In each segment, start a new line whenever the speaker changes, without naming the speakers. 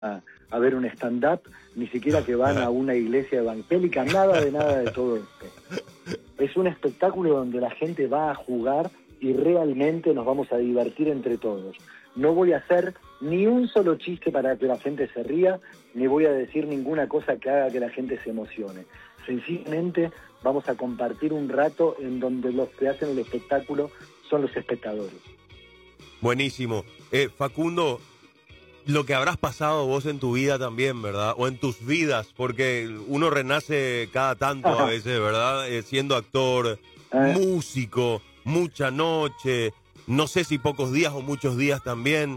a ver un stand-up, ni siquiera que van a una iglesia evangélica, nada de todo esto. Es un espectáculo donde la gente va a jugar y realmente nos vamos a divertir entre todos. No voy a hacer ni un solo chiste para que la gente se ría, ni voy a decir ninguna cosa que haga que la gente se emocione. Sencillamente vamos a compartir un rato en donde los que hacen el espectáculo son los espectadores.
Buenísimo. Facundo, lo que habrás pasado vos en tu vida también, ¿verdad? O en tus vidas, porque uno renace cada tanto a veces, ¿verdad? Siendo actor, músico, mucha noche, no sé si pocos días o muchos días también.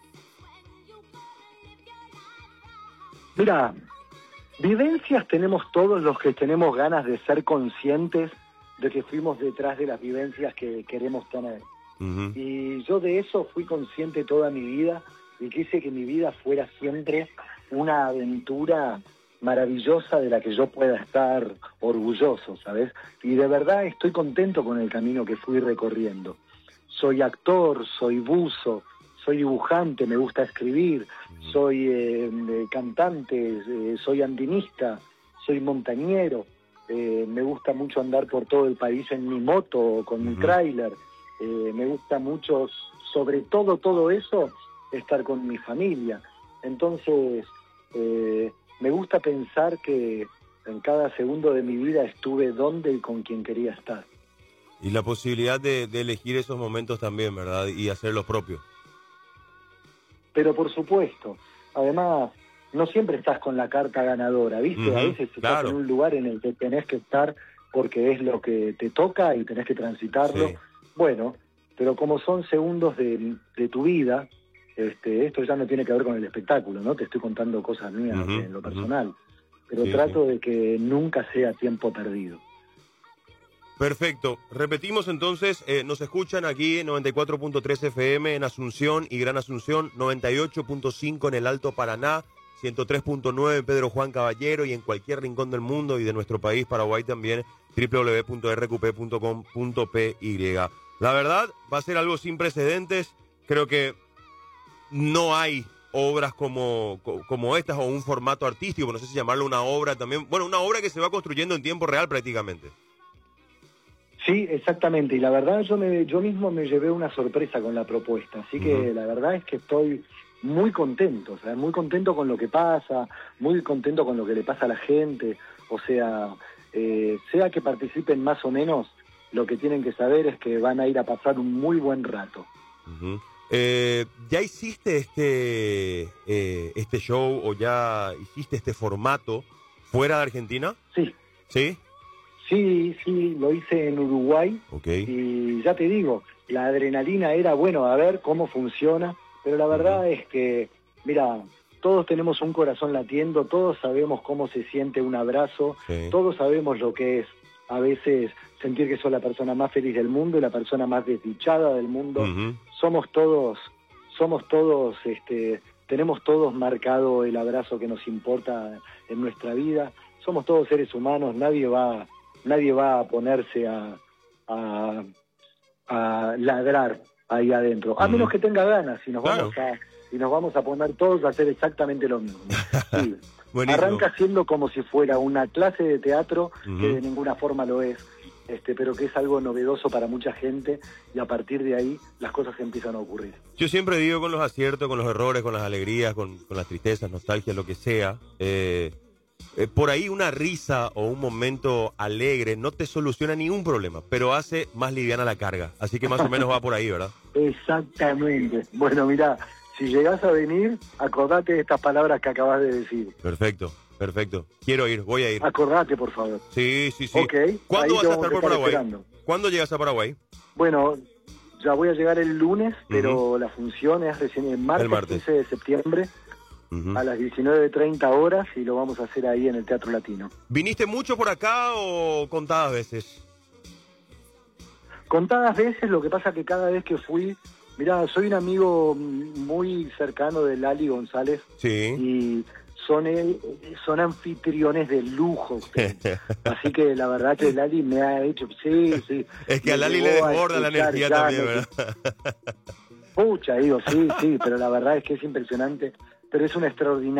Mira, vivencias tenemos todos los que tenemos ganas de ser conscientes de que fuimos detrás de las vivencias que queremos tener. Uh-huh. Y yo de eso fui consciente toda mi vida y quise que mi vida fuera siempre una aventura maravillosa de la que yo pueda estar orgulloso, ¿sabes? Y de verdad estoy contento con el camino que fui recorriendo. Soy actor, soy buzo, soy dibujante, me gusta escribir, soy cantante, soy andinista, soy montañero, me gusta mucho andar por todo el país en mi moto, con mi tráiler, me gusta mucho, sobre todo eso, estar con mi familia. Entonces, me gusta pensar que en cada segundo de mi vida estuve donde y con quien quería estar.
Y la posibilidad de elegir esos momentos también, ¿verdad? Y hacer lo propio.
Pero por supuesto, además, no siempre estás con la carta ganadora, ¿viste? Uh-huh, a veces estás en un lugar en el que tenés que estar porque es lo que te toca y tenés que transitarlo. Sí. Bueno, pero como son segundos de tu vida, esto ya no tiene que ver con el espectáculo, ¿no? Te estoy contando cosas mías en lo personal, pero trato de que nunca sea tiempo perdido.
Perfecto. Repetimos entonces, nos escuchan aquí en 94.3 FM en Asunción y Gran Asunción, 98.5 en el Alto Paraná, 103.9 en Pedro Juan Caballero y en cualquier rincón del mundo y de nuestro país, Paraguay también, www.rqp.com.py. La verdad, va a ser algo sin precedentes. Creo que no hay obras como estas o un formato artístico, no sé si llamarlo una obra también. Bueno, una obra que se va construyendo en tiempo real prácticamente.
Sí, exactamente, y la verdad yo mismo me llevé una sorpresa con la propuesta, así que la verdad es que estoy muy contento, o sea, muy contento con lo que pasa, muy contento con lo que le pasa a la gente, o sea, sea que participen más o menos, lo que tienen que saber es que van a ir a pasar un muy buen rato.
¿Ya hiciste este show o ya hiciste este formato fuera de Argentina?
Sí.
¿Sí?
Sí, lo hice en Uruguay.
Okay.
Y ya te digo, la adrenalina era, bueno, a ver cómo funciona, pero la verdad es que, mira, todos tenemos un corazón latiendo, todos sabemos cómo se siente un abrazo, todos sabemos lo que es a veces sentir que sos la persona más feliz del mundo y la persona más desdichada del mundo. Somos todos, tenemos todos marcado el abrazo que nos importa en nuestra vida, somos todos seres humanos, nadie va a ponerse a ladrar ahí adentro, a menos que tenga ganas, y nos vamos a poner todos a hacer exactamente lo mismo. Sí. Arranca siendo como si fuera una clase de teatro, que de ninguna forma lo es, pero que es algo novedoso para mucha gente, y a partir de ahí las cosas empiezan a ocurrir.
Yo siempre digo, con los aciertos, con los errores, con las alegrías, con las tristezas, nostalgia, lo que sea, por ahí una risa o un momento alegre no te soluciona ningún problema, pero hace más liviana la carga. Así que más o menos va por ahí, ¿verdad?
Exactamente. Bueno, mirá, si llegás a venir, acordate de estas palabras que acabas de decir.
Perfecto. Quiero ir, voy a ir.
Acordate, por favor.
Sí.
Okay.
¿Cuándo vas a estar por Paraguay? Esperando. ¿Cuándo llegas a Paraguay?
Bueno, ya voy a llegar el lunes, pero la función es recién el martes 15 de septiembre. A las 19:30 horas, y lo vamos a hacer ahí en el Teatro Latino.
¿Viniste mucho por acá o contadas veces?
Contadas veces, lo que pasa que cada vez que fui, mirá, soy un amigo muy cercano de Lali González.
Sí.
Y son anfitriones de lujo. Así que la verdad que Lali me ha hecho, sí.
Es que a Lali le desborda la energía también, ¿verdad?
Pucha, digo, sí, pero la verdad es que es impresionante pero es una extraordinaria